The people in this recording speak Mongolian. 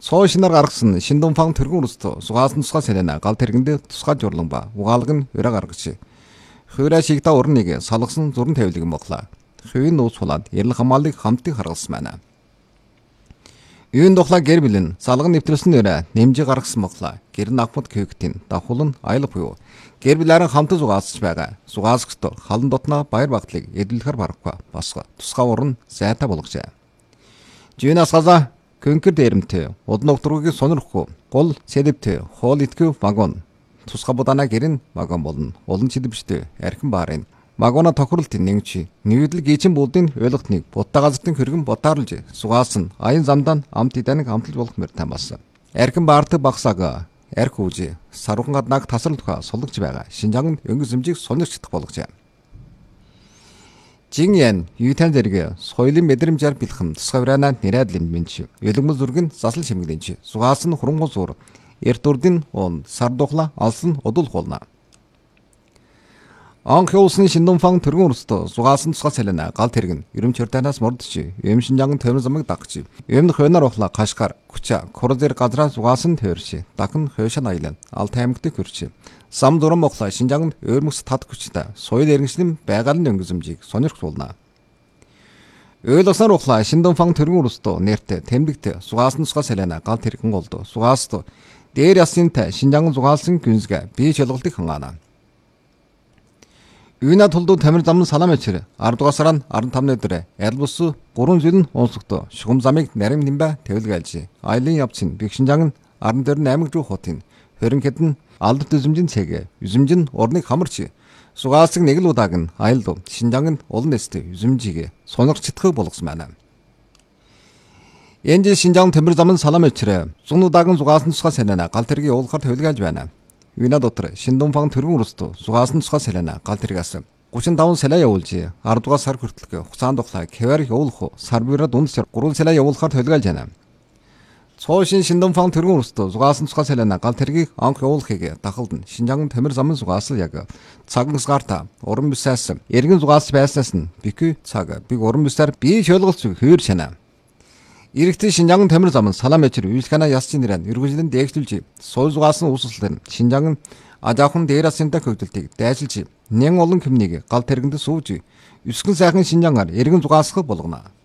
Цоо шинээр гаргасан Шиндунфан төргөн өрөстө сугаасан тусгай сэлэнэ гал тэргэндэ тусгай журлан ба угаалгаг нь өрөө гаргаж. Хöyрэ шигдэ урныг салгасан зурн тавилыг моглаа. Хöyн нууц хулаад ярил хамаалыг хамтыг харгалсан байна. Юун дохла гэр билэн салган нэвтрэлсэн өрөө нэмжиг гаргасан моглаа. Гэр нагмад көгтийн давхул нь аял буюу гэр билэрэн хамтд зугаасч байгаа. Зугаасгт халан дотноо баяр багтлыг эдэлэхэр барахгүй бас тусгай урн зайтай болгожээ. Жинас газа Көнкөр дээрэмтэй, удан окторгыг сонирхгүй, гол сэлэвтэй, хоол итгэв вагон. Тусгай будана гэрэн вагон болно. Олон чидвчтэй, архин баарын. Вагона тохирлтын нэгчи. Нийтлэг гичин буудын ойлгохныг будаа газартын хөргөн ботаарлж, сугаасан аян замдан амт иданыг амталж болох мөртэй болсон. Архин баарт багсаага, арх үүжи, саруухан гаднаг тасралтха сулгаж байгаа. Шинжаан өнгө зэмжиг сонирчдах болгожээ. Жиньян юйтан зэрэг соёлын мэдрэмжээр бэлхэм тусгаврана нэраадлын минч өлөгмөл зүргэн засал шимгдэнч сугаас нь хурамгуй зур эрт урдын он сардухла алсан удул холна анх явуулсан Шиндунфан төргөн өрөстө сугаас нь тусгай сэлэнэ гал тэргэн ерөм чортанаас мордч юм шинжаан төмөр замыг дагч юм хойноор ухла кашкар күча корозер газраа сугаас нь төрч дахин хойшин айлан ал таймгт хөрч сам дурам моглаа шинжаанд өөрмөс тат хүчтэй соёл иргэншлийн байгалийн өнгөзөмжийг сонирхч болно. Ойлгосоор ухлаа Шиндунфан төргөн өрөстө нэртэй тэмдэгт сугаасан тусгай сэлэнэ гал тэргэн голдо сугааст дээр ясынтай шинжаан сугаалсан гүнзгэ бие шалгалтыг хангаана. Үйна тулдуу тамир зам салам ячир 10 дугаар сарын 15-ны өдөр Ялбус 3 жилийн онцлогт шугам замыг нарийн нэмбэ тэвлгэлж айлын явцын бигшинжаан 14 руу хотын хөрөнгөд нь алдар төзөмжийн цэг үзэмжин урныг хамарч сугаалцыг нэг л удааг нь аялал Шинжаан олон нэстэй үзэмжийг сонирхчдах болгосон байна. Энэжи Шинжаан тамир зам салам ячир 100 удааг нь сугаалсан тусгай сэлэнэ гал тэргийг явуулахар тэвлгэлж байна. Үйна дотор Шиндунфан төргөн өрөстө сугаасан тусгай сэлэнэ гал тэргээс 35 сэлэ явуулж 10 дугаар сар хүртэлх хугацаанд тухлаа кевэр явуулах сар бирэ дунд 3 сэлэ явуулахар төлгөөлж байна. Цоошин Шиндунфан төргөн өрөстө сугаасан тусгай сэлэнэ гал тэргийг анх явуулахыг дахалд нь Шинжаан тамир замын сугаасал яг цагнас гарта уран бүсээс эргэн сугаас байснаас нь бикү цаг биг уран бүсээр бие шөлгөлц хөр шана. Иргэдийн Шинжаан тамир зам салам ячир үйлхана ясчин нэрэн өргөжлөн дээгтүүлж соёл сугаасан үүсэлтэн Шинжаан ажаахан дээрасынтай хөгдөлтийг дайсалж нэн олон хүмүүнийг гал тэргэнд сууж өсгөн сайхан Шинжаанаар эргэн сугаасгах болгоно.